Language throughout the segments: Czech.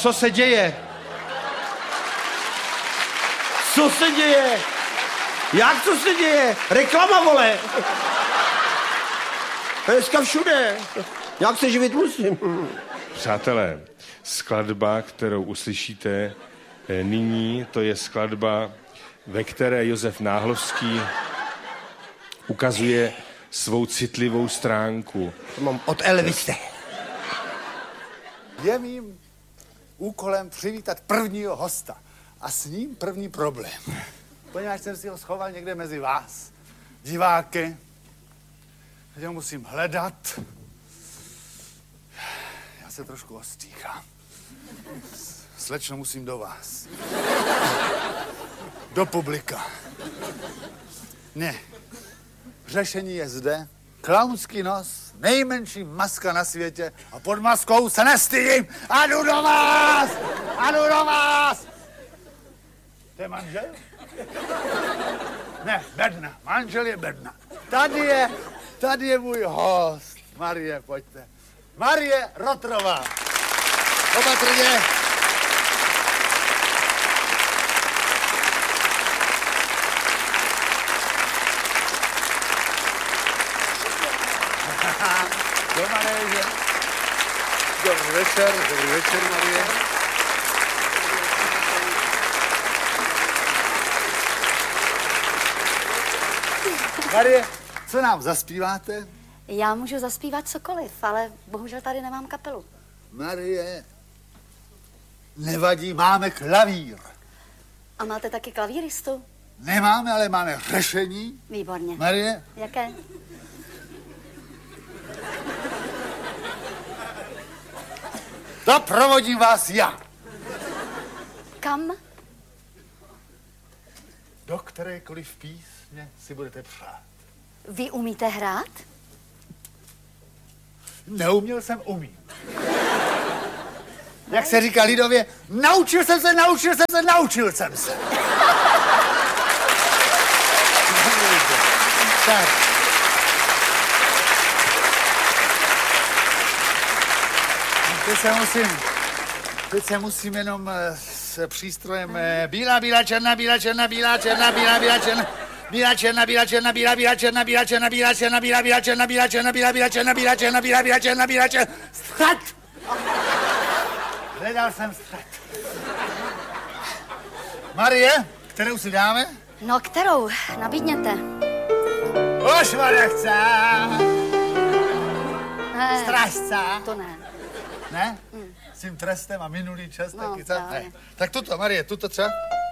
Co se děje? Co se děje? Jak to se děje? Reklama, vole! Dneska všude. Jak se živit musím. Přátelé, skladba, kterou uslyšíte nyní, to je skladba, ve které Josef Náhlovský ukazuje svou citlivou stránku. To mám od Elvise. Je mým úkolem přivítat prvního hosta a s ním první problém. Poněvadž jsem si ho schoval někde mezi vás, diváky, teď ho musím hledat. Já se trošku ostýchám. Slečno, musím do vás. Do publika. Ne. Řešení je zde. Klaunský nos, nejmenší maska na světě a pod maskou se nestydím. A jdu do vás! A jdu do vás! To je manžel? Ne, Bedna. Manžel je Bedna. Tady je můj host. Marie, pojďte. Marie Rotrová. Opatrně. Dobrý večer, Marie. Marie, co nám zaspíváte? Já můžu zaspívat cokoliv, ale bohužel tady nemám kapelu. Marie, nevadí, máme klavír. A máte taky klavíristu? Nemáme, ale máme řešení. Výborně. Marie? Jaké? To provodím vás já. Kam? Do kterékoliv písně si budete přát. Vy umíte hrát? Neuměl jsem, umím. Jak se říká lidově, naučil jsem se. Tak. Teď se musím jenom s přístrojem bílá, černá, střed! Hledal jsem střed. Marie, kterou si dáme? No, kterou? Nabídněte. Už nechce. Ne, Strážce. to ne. Ne? S tím trestem a minulý čas No, taky, co? právě. Ne. Tak tuto, Marie, tuto třeba.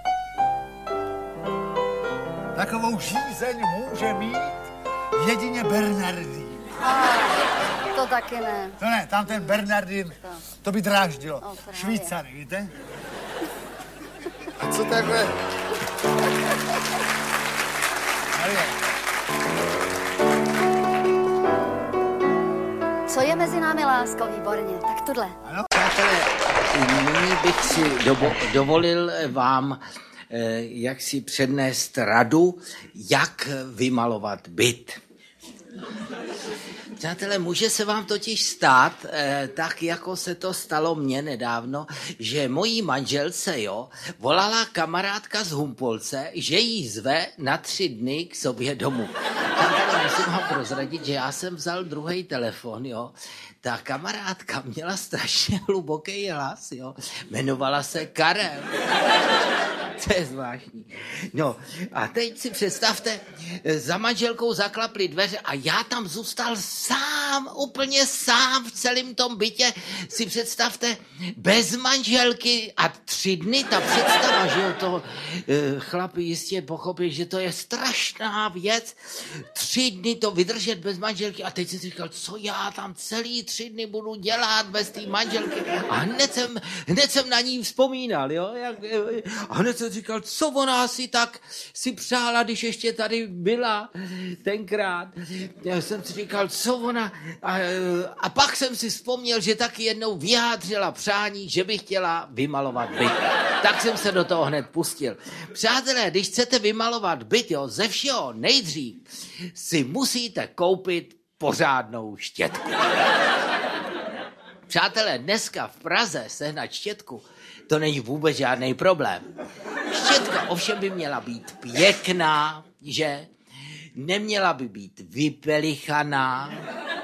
Takovou žízeň může mít jedině Bernardín. To taky ne. To ne, tam ten Bernardín, to by dráždilo. právě. Švýcary, víte? A co takhle? Marie. Co je mezi námi, lásko? Výborně. Tak tohle. Ano? Přátelé, nyní bych si dovolil vám jak si přednést radu, jak vymalovat byt. Přátelé, může se vám totiž stát, tak jako se to stalo mně nedávno, že mojí manželce, volala kamarádka z Humpolce, že jí zve na 3 dny k sobě domů. Přátelé, musím vám prozradit, že já jsem vzal druhý telefon, Ta kamarádka měla strašně hluboký hlas, Jmenovala se Karel. To je zvláštní. No a teď si představte, za manželkou zaklaply dveře a já tam zůstal sám, úplně sám v celém tom bytě. Si představte, bez manželky a 3 dny ta představa, že to chlap jistě pochopí, že to je strašná věc. 3 dny to vydržet bez manželky a teď si říkal, co já tam celý 3 dny budu dělat bez té manželky. A hned jsem na ní vzpomínal, a hned jsem říkal, co ona si přála, když ještě tady byla tenkrát. Já jsem si říkal, co ona... A pak jsem si vzpomněl, že taky jednou vyjádřila přání, že by chtěla vymalovat byt. Tak jsem se do toho hned pustil. Přátelé, když chcete vymalovat byt, ze všeho nejdřív si musíte koupit pořádnou štětku. Přátelé, dneska v Praze sehnat štětku, to není vůbec žádný problém. Štětka ovšem by měla být pěkná, že? Neměla by být vypelichaná.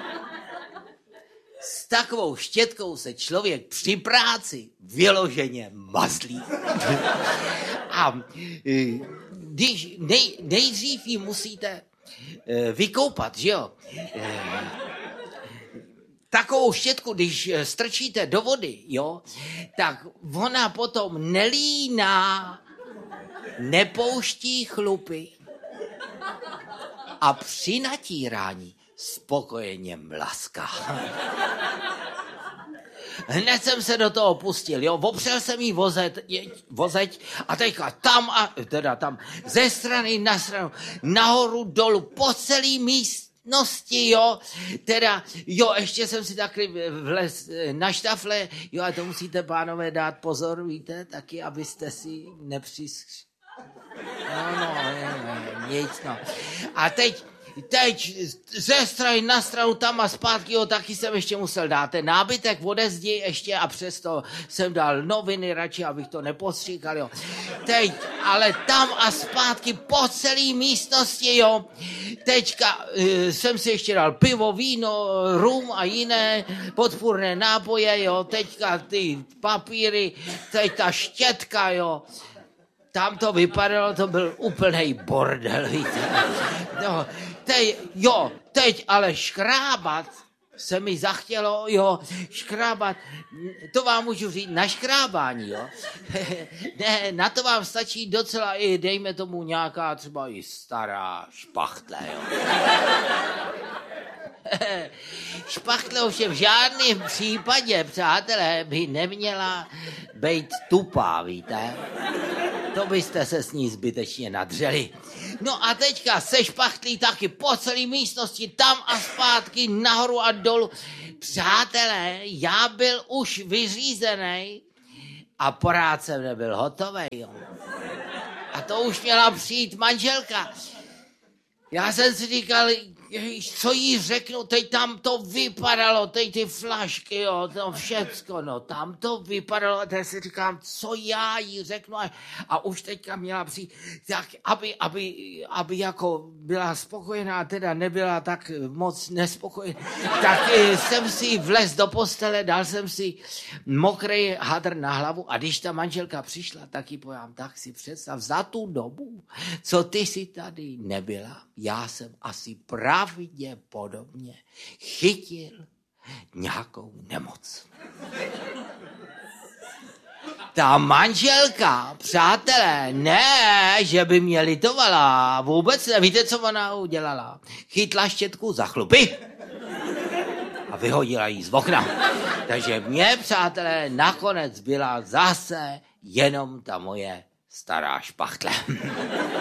S takovou štětkou se člověk při práci vyloženě mazlí. A když nejdřív ji musíte vykoupat, že jo? Takovou štětku, když strčíte do vody, jo, tak ona potom nelíná, nepouští chlupy a při natírání spokojeně mlaská. Hned jsem se do toho pustil, jo, opřel jsem jí vozeď a teďka tam, ze strany na stranu, nahoru, dolů, po celý místnosti, jo, ještě jsem si taky vlez na štafle, jo, a to musíte, pánové, dát pozor, víte, taky, abyste si nic, no. A teď ze strany na stranu tam a zpátky, jo, taky jsem ještě musel dát ten nábytek ode zdi ještě a přesto jsem dal noviny radši, abych to nepostříkal, jo. Teď, ale tam a zpátky po celé místnosti, jo. Teďka jsem si ještě dal pivo, víno, rum a jiné podpůrné nápoje, jo. Teďka ty papíry, teď ta štětka, jo. Tam to vypadalo, to byl úplnej bordel, víte. No, teď ale škrábat se mi zachtělo, jo, škrábat, to vám můžu říct, na škrábání, jo. Ne, na to vám stačí docela i, dejme tomu, nějaká třeba i stará špachtle, jo. Špachtle ovšem v žádném případě, přátelé, by neměla být tupá, víte. To byste se s ní zbytečně nadřeli. No a teďka se špachtlí taky po celé místnosti, tam a zpátky, nahoru a dolů. Přátelé, já byl už vyřízený a porád jsem nebyl hotovej. Jo. A to už měla přijít manželka. Já jsem si říkal, co jí řeknu, teď tam to vypadalo, teď ty flašky, jo, to všecko, no, tam to vypadalo, a teď si říkám, co já jí řeknu, a už teďka měla přijít, tak aby jako byla spokojená, teda nebyla tak moc nespokojená, tak jsem si vlez do postele, dal jsem si mokrý hadr na hlavu a když ta manželka přišla, tak jí povím, tak si představ, za tu dobu, co ty si tady nebyla, já jsem asi pravděpodobně chytil nějakou nemoc. Ta manželka, přátelé, ne, že by mě litovala, vůbec ne, víte, co ona udělala? Chytla štětku za chlupy a vyhodila jí z okna. Takže mě, přátelé, nakonec byla zase jenom ta moje stará špachtle.